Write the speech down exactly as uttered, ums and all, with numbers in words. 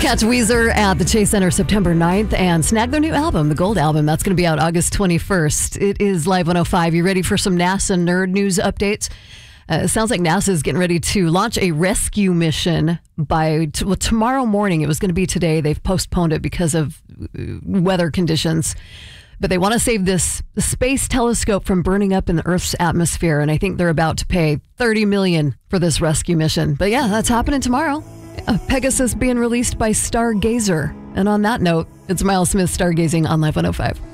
Catch Weezer at the Chase Center September ninth and snag their new album, the Gold Album. That's going to be out August twenty-first. It is Live one oh five. You ready for some NASA nerd news updates? Uh, it sounds like NASA is getting ready to launch a rescue mission by t- well, tomorrow morning. It was going to be today. They've postponed it because of uh, weather conditions. But they want to save this space telescope from burning up in the Earth's atmosphere. And I think they're about to pay thirty million dollars for this rescue mission. But yeah, that's happening tomorrow. Uh, Pegasus being released by Stargazer. And on that note, it's Miles Smith stargazing on Live one oh five.